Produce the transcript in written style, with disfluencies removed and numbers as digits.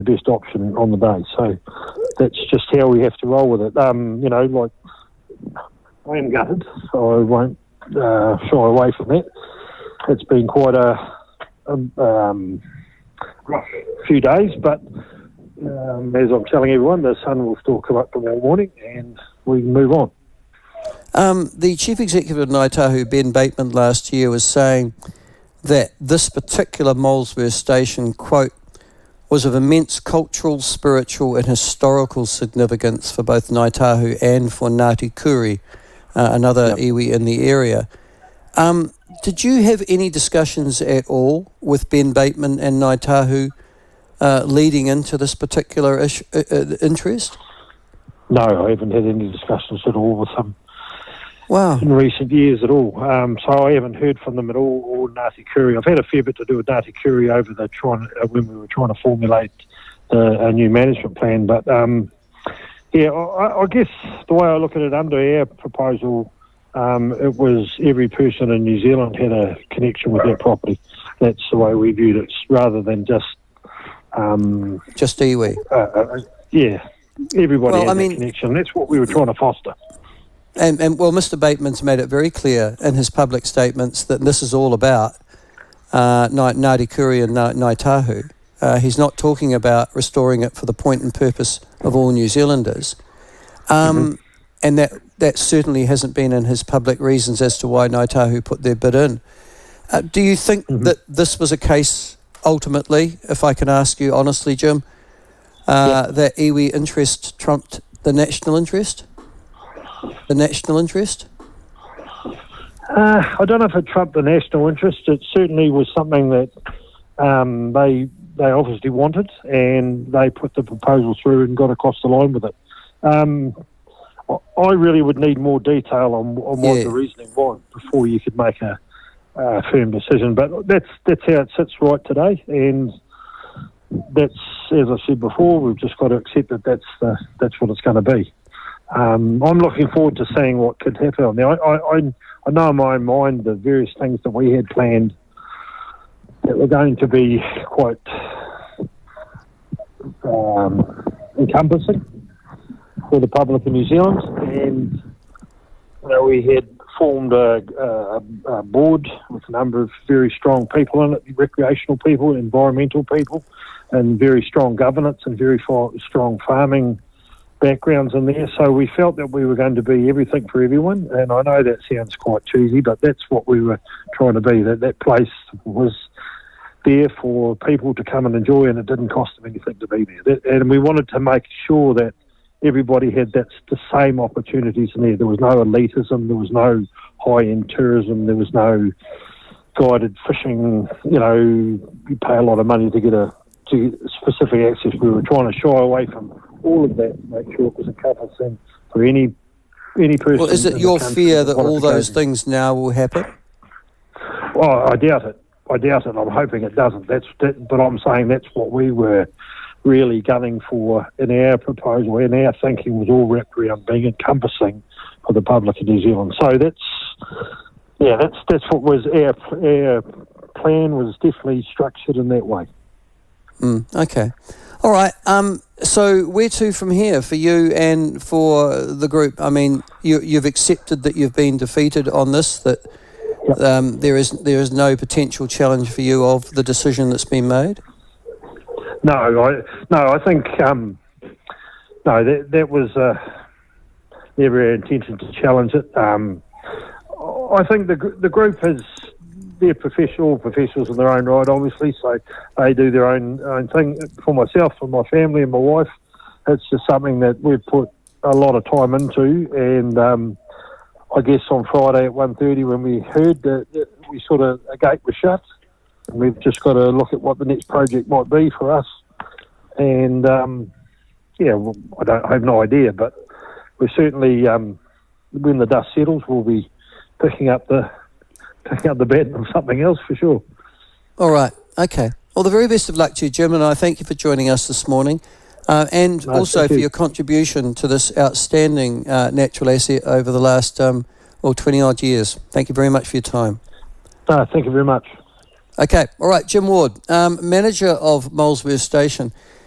best option on the day. So that's just how we have to roll with it. Like, I am gutted, so I won't shy away from that. It's been quite a rough few days, but as I'm telling everyone, the sun will still come up tomorrow morning and we can move on. The Chief Executive of Ngāi Tahu, Ben Bateman, last year was saying that this particular Molesworth station, quote, was of immense cultural, spiritual and historical significance for both Ngāi Tahu and for Ngāti Kuri, another iwi in the area. Did you have any discussions at all with Ben Bateman and Ngāi Tahu leading into this particular interest? No, I haven't had any discussions at all with them. Wow. In recent years at all. So I haven't heard from them at all, or Ngāti Kuri. I've had a fair bit to do with Ngāti Kuri over when we were trying to formulate a new management plan. But, I guess the way I look at it under our proposal, it was every person in New Zealand had a connection with that property. That's the way we viewed it, rather than just iwi. Everybody had a connection. That's what we were trying to foster. And Mr. Bateman's made it very clear in his public statements that this is all about Ngāti Kuri and Ngāi Tahu. He's not talking about restoring it for the point and purpose of all New Zealanders. And that certainly hasn't been in his public reasons as to why Ngāi Tahu put their bid in. Do you think that this was a case, ultimately, if I can ask you honestly, Jim, that iwi interest trumped the national interest? The national interest? I don't know if it trumped the national interest. It certainly was something that they obviously wanted, and they put the proposal through and got across the line with it. I really would need more detail on what the reasoning was before you could make a firm decision. But that's how it sits right today, and that's, as I said before, we've just got to accept that that's what it's going to be. I'm looking forward to seeing what could happen. Now, I know in my mind the various things that we had planned that were going to be quite encompassing for the public in New Zealand, and we had formed a board with a number of very strong people in it, recreational people, environmental people, and very strong governance and very strong farming backgrounds in there. So we felt that we were going to be everything for everyone, and I know that sounds quite cheesy, but that's what we were trying to be, that place was there for people to come and enjoy, and it didn't cost them anything to be there. And we wanted to make sure that everybody had the same opportunities in there. There was no elitism, there was no high-end tourism, there was no guided fishing, you pay a lot of money to get specific access. We were trying to shy away from all of that to make sure it was encompassing for any person. Well, is it your fear that all those things now will happen? Well, I doubt it. I'm hoping it doesn't. But I'm saying that's what we were really gunning for in our proposal, and our thinking was all wrapped around being encompassing for the public of New Zealand. So that's what was our plan, was definitely structured in that way. Okay. All right. So where to from here for you and for the group? I mean, you've accepted that you've been defeated on this, that there is no potential challenge for you of the decision that's been made? No, I think that was never our intention to challenge it. I think the group they're professionals in their own right, obviously, so they do their own thing. For myself, for my family and my wife, it's just something that we've put a lot of time into, and I guess on Friday at 1:30 when we heard that a gate was shut, and we've just got to look at what the next project might be for us. And I have no idea, but we're certainly, when the dust settles, we'll be picking up the bat on something else for sure. All right, okay. Well, the very best of luck to you, Jim, and I thank you for joining us this morning, and also for your contribution to this outstanding natural asset over the last 20-odd years. Thank you very much for your time. Thank you very much. Okay, all right, Jim Ward, manager of Molesworth Station.